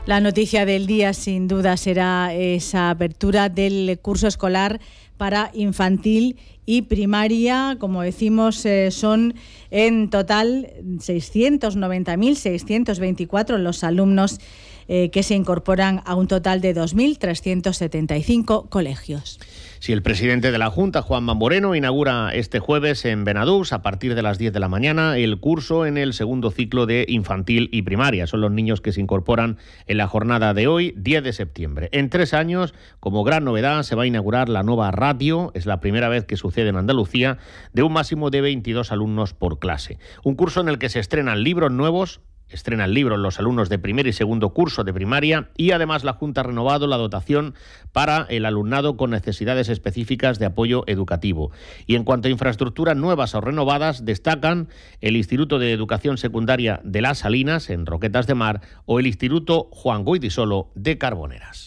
La noticia del día, sin duda, será esa apertura del curso escolar para infantil y primaria. Como decimos, son en total 690.624 los alumnos que se incorporan a un total de 2.375 colegios. Sí, el presidente de la Junta, Juanma Moreno, inaugura este jueves en Benadús, a partir de las 10 de la mañana, el curso en el segundo ciclo de infantil y primaria. Son los niños que se incorporan en la jornada de hoy, 10 de septiembre. En 3 años, como gran novedad, se va a inaugurar la nueva ratio. Es la primera vez que sucede en Andalucía, de un máximo de 22 alumnos por clase. Un curso en el que se estrenan libros nuevos. Estrenan libros los alumnos de primer y segundo curso de primaria, y además la Junta ha renovado la dotación para el alumnado con necesidades específicas de apoyo educativo. Y en cuanto a infraestructuras nuevas o renovadas, destacan el Instituto de Educación Secundaria de Las Salinas, en Roquetas de Mar, o el Instituto Juan Goidisolo de Carboneras.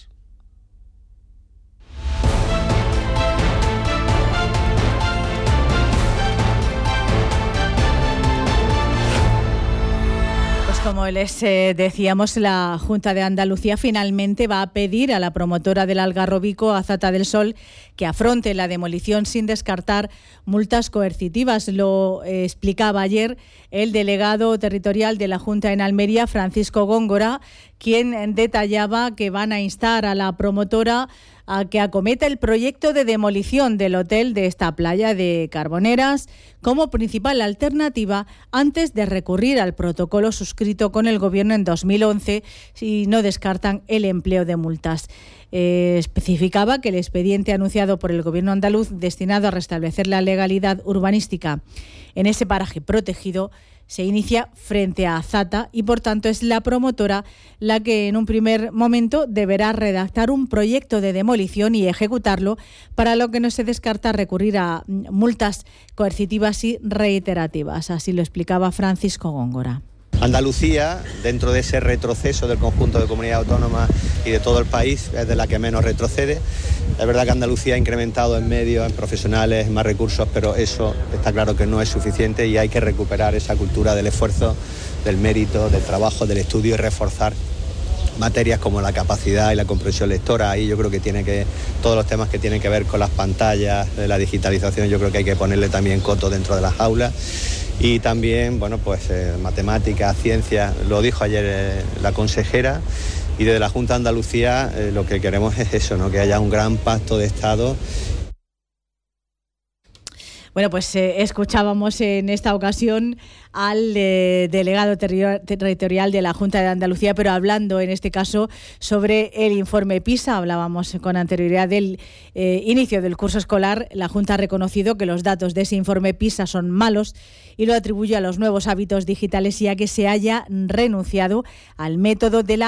Como les decíamos, la Junta de Andalucía finalmente va a pedir a la promotora del Algarrobico, Azata del Sol, que afronte la demolición sin descartar multas coercitivas. Lo explicaba ayer el delegado territorial de la Junta en Almería, Francisco Góngora, quien detallaba que van a instar a la promotora a que acometa el proyecto de demolición del hotel de esta playa de Carboneras como principal alternativa antes de recurrir al protocolo suscrito con el Gobierno en 2011 si no descartan el empleo de multas. Especificaba que el expediente anunciado por el Gobierno andaluz destinado a restablecer la legalidad urbanística en ese paraje protegido se inicia frente a Azata y, por tanto, es la promotora la que en un primer momento deberá redactar un proyecto de demolición y ejecutarlo, para lo que no se descarta recurrir a multas coercitivas y reiterativas. Así lo explicaba Francisco Góngora. Andalucía, dentro de ese retroceso del conjunto de comunidades autónomas y de todo el país, es de la que menos retrocede. Es verdad que Andalucía ha incrementado en medios, en profesionales, en más recursos, pero eso está claro que no es suficiente y hay que recuperar esa cultura del esfuerzo, del mérito, del trabajo, del estudio y reforzar materias como la capacidad y la comprensión lectora. Ahí yo creo que todos los temas que tienen que ver con las pantallas, de la digitalización, yo creo que hay que ponerle también coto dentro de las aulas. Y también, matemáticas, ciencias, lo dijo ayer la consejera, y desde la Junta de Andalucía lo que queremos es eso, ¿no? Que haya un gran pacto de Estado. Bueno, pues escuchábamos en esta ocasión al delegado territorial de la Junta de Andalucía, pero hablando en este caso sobre el informe PISA. Hablábamos con anterioridad del inicio del curso escolar. La Junta ha reconocido que los datos de ese informe PISA son malos y lo atribuye a los nuevos hábitos digitales y a que se haya renunciado al método de la